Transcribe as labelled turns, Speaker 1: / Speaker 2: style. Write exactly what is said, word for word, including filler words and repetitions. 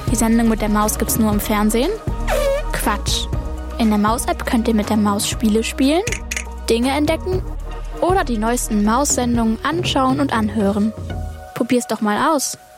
Speaker 1: Die Sendung mit der Maus gibt's nur im Fernsehen? Quatsch. In der Maus-App könnt ihr mit der Maus Spiele spielen, Dinge entdecken oder die neuesten Maus-Sendungen anschauen und anhören. Probier's doch mal aus.